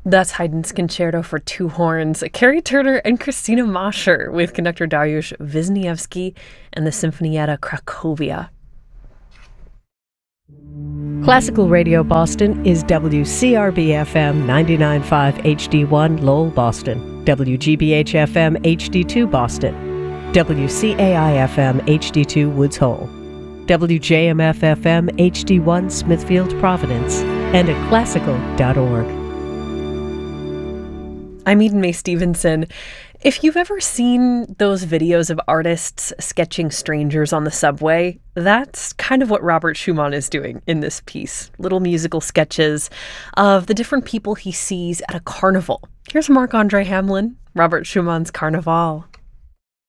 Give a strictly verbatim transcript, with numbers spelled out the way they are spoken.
That's Haydn's Concerto for Two Horns, Carrie Turner and Christina Mosher with conductor Dariusz Wisniewski and the Sinfonietta Cracovia. Classical Radio Boston is W C R B F M ninety-nine point five H D one Lowell, Boston, W G B H F M H D two Boston, W C A I F M H D two Woods Hole, W J M F F M H D one Smithfield, Providence, and at classical dot org. I'm Eden Mae Stevenson. If you've ever seen those videos of artists sketching strangers on the subway, that's kind of what Robert Schumann is doing in this piece. Little musical sketches of the different people he sees at a carnival. Here's Marc-Andre Hamelin, Robert Schumann's Carnival.